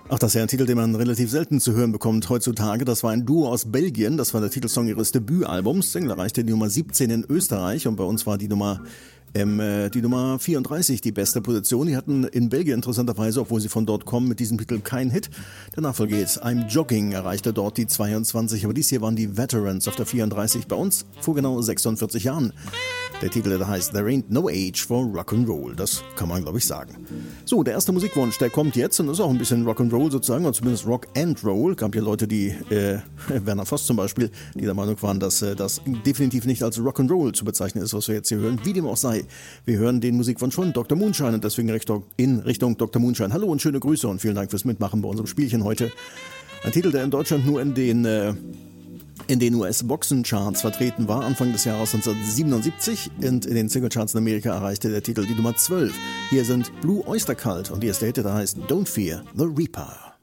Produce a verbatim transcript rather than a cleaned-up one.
Ach, das ist ja ein Titel, den man relativ selten zu hören bekommt heutzutage. Das war ein Duo aus Belgien, das war der Titelsong ihres Debütalbums. Single erreichte die Nummer siebzehn in Österreich und bei uns war die Nummer ähm, die Nummer vierunddreißig die beste Position. Die hatten in Belgien interessanterweise, obwohl sie von dort kommen, mit diesem Titel keinen Hit. Der Nachfolger geht I'm Jogging, erreichte dort die zweiundzwanzig, aber dies hier waren die Veterans auf der vierunddreißig, bei uns vor genau sechsundvierzig Jahren. Der Titel, der heißt There Ain't No Age for Rock'n'Roll. Das kann man, glaube ich, sagen. So, der erste Musikwunsch, der kommt jetzt und ist auch ein bisschen Rock'n'Roll sozusagen, oder zumindest Rock and Roll. Gab ja Leute, die, äh, Werner Voss zum Beispiel, die der Meinung waren, dass äh, das definitiv nicht als Rock'n'Roll zu bezeichnen ist, was wir jetzt hier hören. Wie dem auch sei, wir hören den Musikwunsch von Doktor Moonshine und deswegen in Richtung Doktor Moonshine. Hallo und schöne Grüße und vielen Dank fürs Mitmachen bei unserem Spielchen heute. Ein Titel, der in Deutschland nur in den... Äh, in den U S-Boxencharts vertreten war, Anfang des Jahres neunzehnhundertsiebenundsiebzig, und in den Singlecharts in Amerika erreichte der Titel die Nummer zwölf. Hier sind Blue Oyster Cult und hier ist der Hit, der heißt Don't Fear the Reaper.